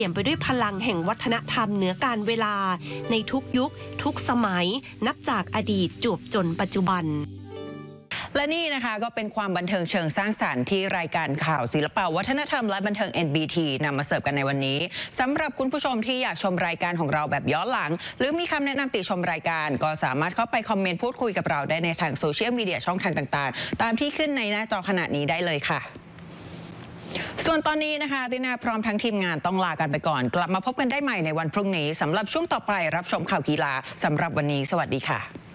เปลี่ยนไปด้วยพลังแห่งวัฒนธรรมเหนือการเวลาในทุกยุคทุกสมัยนับจากอดีตจวบจนปัจจุบันและนี่นะคะก็เป็นความบันเทิงเชิงสร้างสรรค์ที่รายการข่าวศิลปะวัฒนธรรมและบันเทิง NBT นำมาเสิร์ฟกันในวันนี้สำหรับคุณผู้ชมที่อยากชมรายการของเราแบบย้อนหลังหรือมีคำแนะนำติชมรายการก็สามารถเข้าไปคอมเมนต์พูดคุยกับเราได้ในทางโซเชียลมีเดียช่องทางต่างๆตามที่ขึ้นในหน้าจอขณะนี้ได้เลยค่ะส่วนตอนนี้นะคะตินาพร้อมทั้งทีมงานต้องลากันไปก่อนกลับมาพบกันได้ใหม่ในวันพรุ่งนี้สำหรับช่วงต่อไปรับชมข่าวกีฬาสำหรับวันนี้สวัสดีค่ะ